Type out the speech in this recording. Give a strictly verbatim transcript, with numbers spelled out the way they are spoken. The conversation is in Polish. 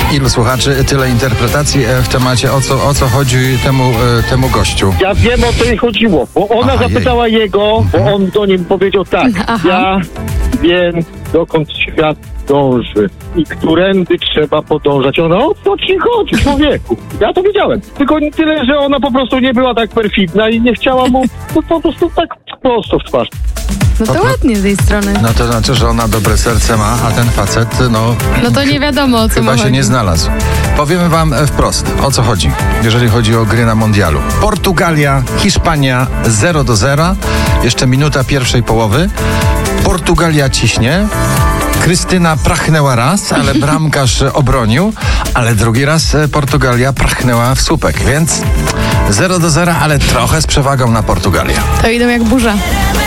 Ilu słuchaczy, tyle interpretacji w temacie, o co, o co chodzi temu, temu gościu. Ja wiem, o co jej chodziło, bo ona Aha, zapytała jej. jego, bo mhm. on do niej powiedział tak, Aha. ja wiem, dokąd świat dąży i którędy trzeba podążać. Ona, o co ci chodzi, człowieku? Ja to wiedziałem. Tylko tyle, że ona po prostu nie była tak perfidna i nie chciała mu no, po prostu tak prosto w twarz. No to Po- ładnie z tej strony. No to znaczy, że ona dobre serce ma, a ten facet, no... No to nie wiadomo, o co Chyba mu się chodzi. nie znalazł. Powiemy wam wprost, o co chodzi, jeżeli chodzi o gry na mundialu. Portugalia, Hiszpania zero do zera. Jeszcze minuta pierwszej połowy. Portugalia ciśnie. Krystyna prachnęła raz, ale bramkarz obronił, ale drugi raz Portugalia prachnęła w słupek, więc zero do zera, ale trochę z przewagą na Portugalię. To idą jak burza.